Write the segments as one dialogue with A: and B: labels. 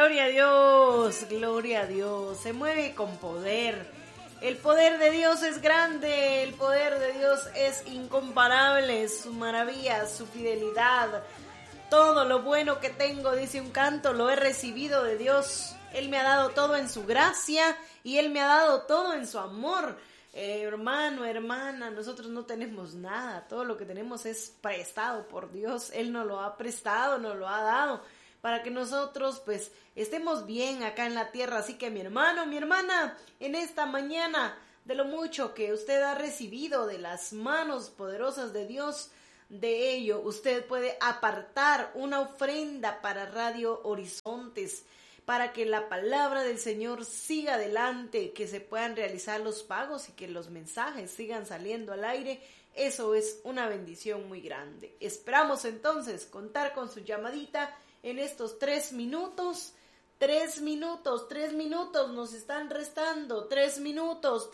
A: gloria a Dios, gloria a Dios. Se mueve con poder. El poder de Dios es grande, el poder de Dios es incomparable, su maravilla, su fidelidad. Todo lo bueno que tengo, dice un canto, lo he recibido de Dios. Él me ha dado todo en su gracia y Él me ha dado todo en su amor. Hermano, hermana, nosotros no tenemos nada, todo lo que tenemos es prestado por Dios. Él nos lo ha prestado, nos lo ha dado para que nosotros pues estemos bien acá en la tierra. Así que mi hermano, mi hermana, en esta mañana, de lo mucho que usted ha recibido de las manos poderosas de Dios, de ello usted puede apartar una ofrenda para Radio Horizontes, para que la palabra del Señor siga adelante, que se puedan realizar los pagos y que los mensajes sigan saliendo al aire. Eso es una bendición muy grande. Esperamos entonces contar con su llamadita en estos 3 minutos. 3 minutos nos están restando. 3 minutos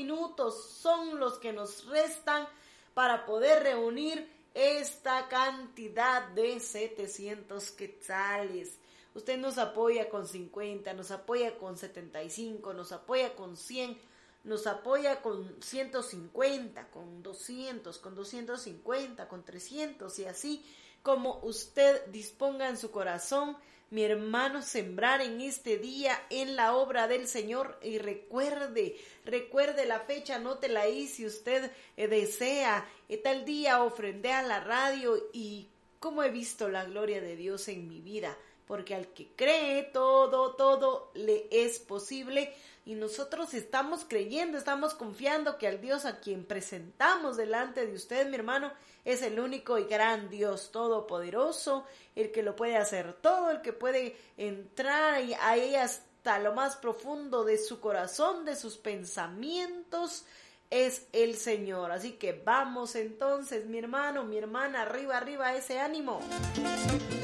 A: son los que nos restan para poder reunir esta cantidad de 700 quetzales. Usted nos apoya con 50, nos apoya con 75, nos apoya con 100, nos apoya con 150, con 200, con 250, con 300 y así como usted disponga en su corazón, mi hermano, sembrar en este día en la obra del Señor. Y recuerde la fecha, anótela ahí si usted desea. Tal día ofrendé a la radio y cómo he visto la gloria de Dios en mi vida. Porque al que cree, todo le es posible. Y nosotros estamos creyendo, estamos confiando que al Dios a quien presentamos delante de usted, mi hermano, es el único y gran Dios todopoderoso, el que lo puede hacer todo, el que puede entrar ahí hasta lo más profundo de su corazón, de sus pensamientos, es el Señor. Así que vamos entonces, mi hermano, mi hermana, arriba ese ánimo.